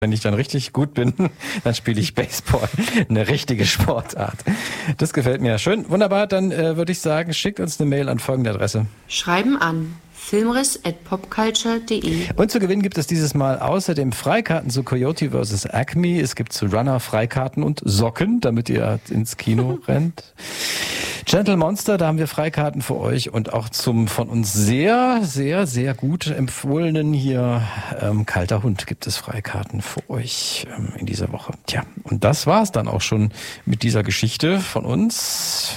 Wenn ich dann richtig gut bin, dann spiele ich Baseball. Eine richtige Sportart. Das gefällt mir. Schön, wunderbar. Dann würde ich sagen, schickt uns eine Mail an folgende Adresse. Schreiben an filmriss@popculture.de. Und zu gewinnen gibt es dieses Mal außerdem Freikarten zu Coyote vs. Acme. Es gibt zu Runner Freikarten und Socken, damit ihr ins Kino rennt. Gentle Monster, da haben wir Freikarten für euch und auch zum von uns sehr, sehr, sehr gut empfohlenen hier Kalter Hund gibt es Freikarten für euch in dieser Woche. Tja, und das war's dann auch schon mit dieser Geschichte von uns.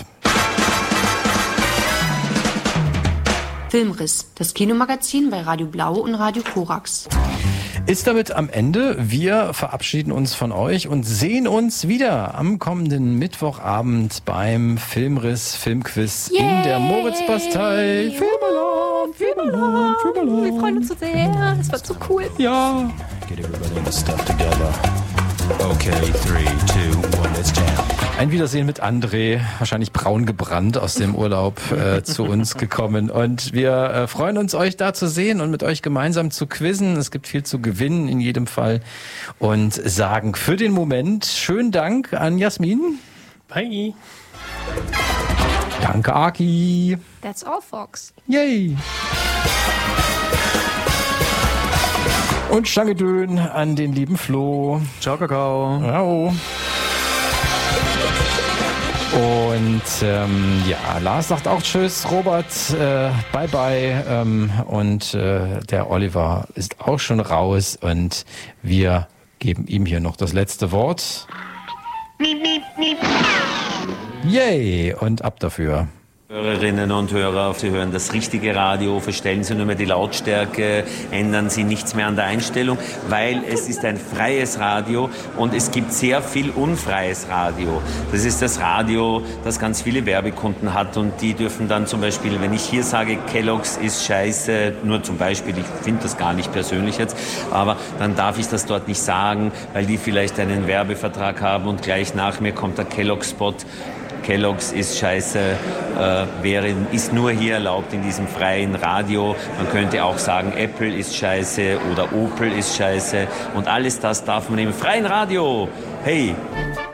Filmriss, das Kinomagazin bei Radio Blau und Radio Korax. Ist damit am Ende. Wir verabschieden uns von euch und sehen uns wieder am kommenden Mittwochabend beim Filmriss Filmquiz in der Moritzbastei. Filmalarm, Filmalarm, Filmalarm. Wir freuen uns so sehr. Es war so cool. Ja. Get everybody in the stuff together. Okay, 3, 2, 1, let's jam. Ein Wiedersehen mit André, wahrscheinlich braun gebrannt aus dem Urlaub zu uns gekommen. Und wir freuen uns, euch da zu sehen und mit euch gemeinsam zu quizzen. Es gibt viel zu gewinnen in jedem Fall. Und sagen für den Moment schönen Dank an Jasmin. Bye. Danke, Aki. That's all, Fox. Yay. Und Schangedön an den lieben Flo. Ciao, Kakao. Ciao. Und ja, Lars sagt auch Tschüss, Robert, bye bye. Und der Oliver ist auch schon raus und wir geben ihm hier noch das letzte Wort. Yay, und ab dafür. Hörerinnen und Hörer, Sie hören das richtige Radio, verstellen Sie nur mehr die Lautstärke, ändern Sie nichts mehr an der Einstellung, weil es ist ein freies Radio und es gibt sehr viel unfreies Radio. Das ist das Radio, das ganz viele Werbekunden hat und die dürfen dann zum Beispiel, wenn ich hier sage, Kellogg's ist scheiße, nur zum Beispiel, ich finde das gar nicht persönlich jetzt, aber dann darf ich das dort nicht sagen, weil die vielleicht einen Werbevertrag haben und gleich nach mir kommt der Kellogg-Spot. Kellogg's ist scheiße, ist nur hier erlaubt in diesem freien Radio. Man könnte auch sagen, Apple ist scheiße oder Opel ist scheiße. Und alles das darf man im freien Radio. Hey!